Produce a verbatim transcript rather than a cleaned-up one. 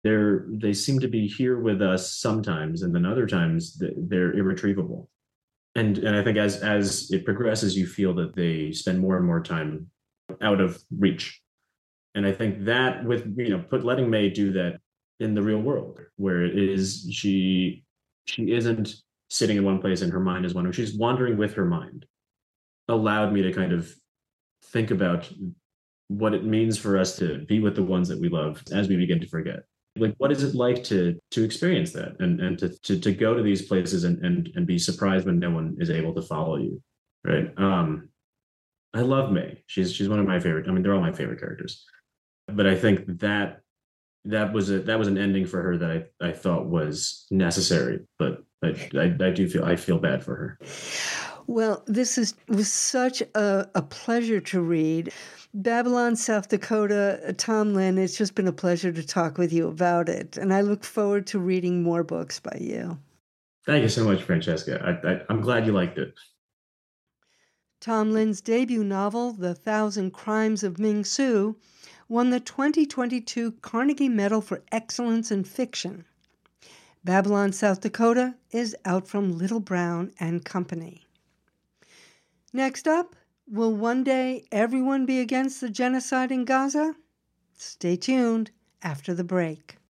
They're they seem to be here with us sometimes, and then other times they're irretrievable. And and I think as as it progresses, you feel that they spend more and more time out of reach. And I think that with you know put letting May do that in the real world, where it is she she isn't sitting in one place and her mind is wandering. She's wandering with her mind. Allowed me to kind of think about what it means for us to be with the ones that we love as we begin to forget. Like, what is it like to to experience that and and to to, to go to these places and, and and be surprised when no one is able to follow you, right? Um, I love May. She's she's one of my favorite. I mean, they're all my favorite characters, but I think that that was a that was an ending for her that I I thought was necessary. But I I, I do feel I feel bad for her. Well, this is was such a, a pleasure to read. Babylon, South Dakota, Tom Lin, it's just been a pleasure to talk with you about it. And I look forward to reading more books by you. Thank you so much, Francesca. I, I, I'm glad you liked it. Tom Lin's debut novel, The Thousand Crimes of Ming Su, won the twenty twenty-two Carnegie Medal for Excellence in Fiction. Babylon, South Dakota is out from Little Brown and Company. Next up, will one day everyone be against the genocide in Gaza? Stay tuned after the break.